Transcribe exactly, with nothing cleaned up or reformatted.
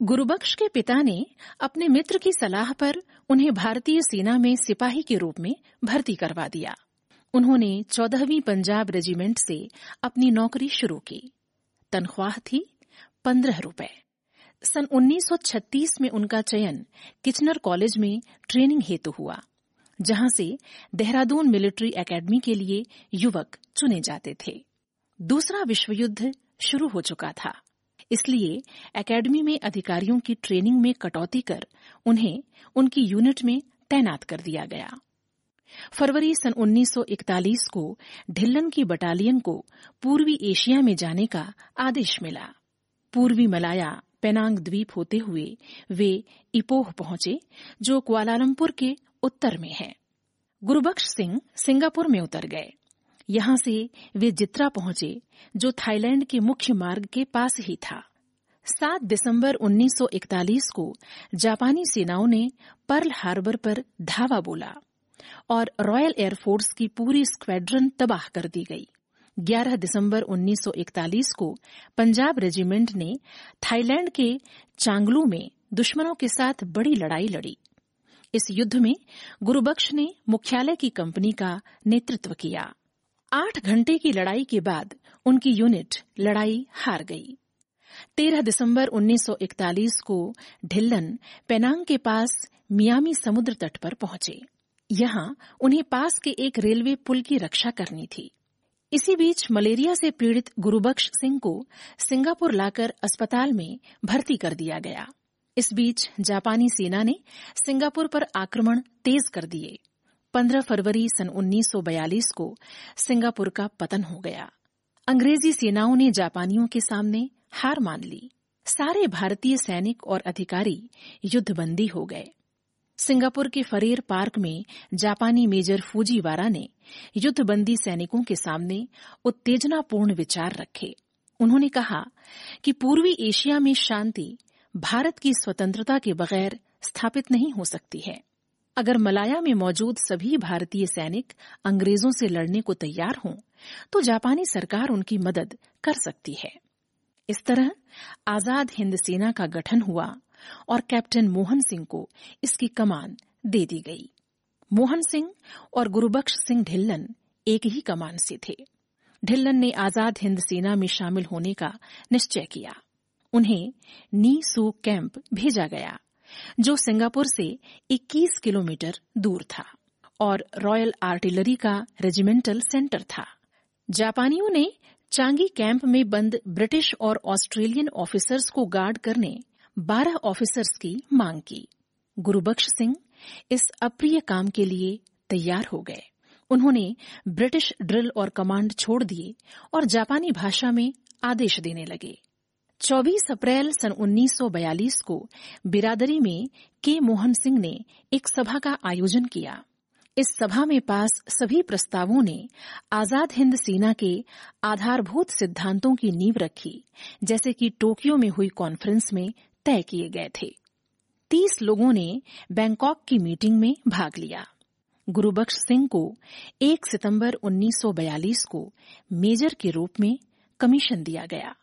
गुरुबख्श के पिता ने अपने मित्र की सलाह पर उन्हें भारतीय सेना में सिपाही के रूप में भर्ती करवा दिया। उन्होंने चौदहवीं पंजाब रेजिमेंट से अपनी नौकरी शुरू की। तनख्वाह थी पंद्रह रुपए। सन उन्नीस सौ छत्तीस में उनका चयन किचनर कॉलेज में ट्रेनिंग हेतु हुआ, जहां से देहरादून मिलिट्री एकेडमी के लिए युवक चुने जाते थे। दूसरा विश्व युद्ध शुरू हो चुका था, इसलिए एकेडमी में अधिकारियों की ट्रेनिंग में कटौती कर उन्हें उनकी यूनिट में तैनात कर दिया गया। फरवरी सन उन्नीस सौ इकतालीस को ढिल्लन की बटालियन को पूर्वी एशिया में जाने का आदेश मिला। पूर्वी मलाया पेनांग द्वीप होते हुए वे इपोह पहुंचे, जो कुआलालंपुर के उत्तर में है। गुरुबख्श सिंह सिंगापुर में उतर गए। यहां से वे जित्रा पहुंचे, जो थाईलैंड के मुख्य मार्ग के पास ही था। सात दिसंबर उन्नीस सौ इकतालीस को जापानी सेनाओं ने पर्ल हार्बर पर धावा बोला और रॉयल एयरफोर्स की पूरी स्क्वाड्रन तबाह कर दी गई। ग्यारह दिसंबर उन्नीस सौ इकतालीस को पंजाब रेजिमेंट ने थाईलैंड के चांगलू में दुश्मनों के साथ बड़ी लड़ाई लड़ी। इस युद्ध में गुरुबख्श ने मुख्यालय की कंपनी का नेतृत्व किया। आठ घंटे की लड़ाई के बाद उनकी यूनिट लड़ाई हार गई। तेरह दिसंबर उन्नीस सौ इकतालीस को ढिल्लन पेनांग के पास मियामी समुद्र तट पर पहुंचे। यहां उन्हें पास के एक रेलवे पुल की रक्षा करनी थी। इसी बीच मलेरिया से पीड़ित गुरुबख्श सिंह को सिंगापुर लाकर अस्पताल में भर्ती कर दिया गया। इस बीच जापानी सेना ने सिंगापुर पर आक्रमण तेज कर दिए। पंद्रह फरवरी सन उन्नीस सौ बयालीस को सिंगापुर का पतन हो गया। अंग्रेजी सेनाओं ने जापानियों के सामने हार मान ली। सारे भारतीय सैनिक और अधिकारी युद्धबंदी हो गए। सिंगापुर के फरेर पार्क में जापानी मेजर फूजीवारा ने युद्धबंदी सैनिकों के सामने उत्तेजनापूर्ण विचार रखे। उन्होंने कहा कि पूर्वी एशिया में शांति भारत की स्वतंत्रता के बगैर स्थापित नहीं हो सकती है। अगर मलाया में मौजूद सभी भारतीय सैनिक अंग्रेजों से लड़ने को तैयार हों, तो जापानी सरकार उनकी मदद कर सकती है। इस तरह आजाद हिंद सेना का गठन हुआ और कैप्टन मोहन सिंह को इसकी कमान दे दी गई। मोहन सिंह और गुरुबख्श सिंह ढिल्लन एक ही कमान से थे। ढिल्लन ने आजाद हिंद सेना में शामिल होने का निश्चय किया। उन्हें नी सू कैंप भेजा गया, जो सिंगापुर से इक्कीस किलोमीटर दूर था और रॉयल आर्टिलरी का रेजिमेंटल सेंटर था। जापानियों ने चांगी कैंप में बंद ब्रिटिश और ऑस्ट्रेलियन ऑफिसर्स को गार्ड करने बारह ऑफिसर्स की मांग की। गुरुबख्श सिंह इस अप्रिय काम के लिए तैयार हो गए। उन्होंने ब्रिटिश ड्रिल और कमांड छोड़ दिए और जापानी भाषा में आदेश देने लगे। चौबीस अप्रैल सन उन्नीस सौ बयालीस को बिरादरी में के मोहन सिंह ने एक सभा का आयोजन किया। इस सभा में पास सभी प्रस्तावों ने आजाद हिंद सेना के आधारभूत सिद्धांतों की नींव रखी, जैसे कि टोक्यो में हुई कॉन्फ्रेंस में तय किए गए थे। तीस लोगों ने बैंकॉक की मीटिंग में भाग लिया। गुरुबख्श सिंह को एक सितंबर उन्नीस सौ बयालीस को मेजर के रूप में कमीशन दिया गया।